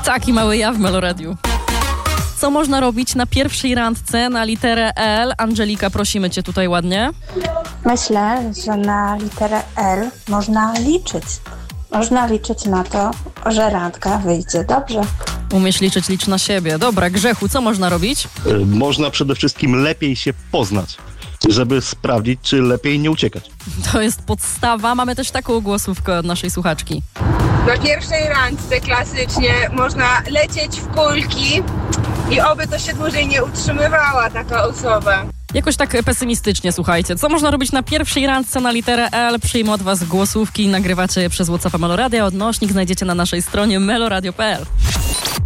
Taki mały ja w Meloradiu. Co można robić na pierwszej randce na literę L? Angelika, prosimy cię tutaj ładnie. Myślę, że na literę L można liczyć. Można liczyć na to, że randka wyjdzie dobrze. Umiesz liczyć, licz na siebie. Dobra, Grzechu, co można robić? Można przede wszystkim lepiej się poznać, żeby sprawdzić, czy lepiej nie uciekać. To jest podstawa. Mamy też taką głosówkę od naszej słuchaczki. Na pierwszej randce klasycznie można lecieć w kulki i oby to się dłużej nie utrzymywała taka osoba. Jakoś tak pesymistycznie, słuchajcie. Co można robić na pierwszej randce na literę L? Przyjmę od was głosówki, nagrywacie je przez WhatsAppa Meloradia. Odnośnik znajdziecie na naszej stronie meloradio.pl.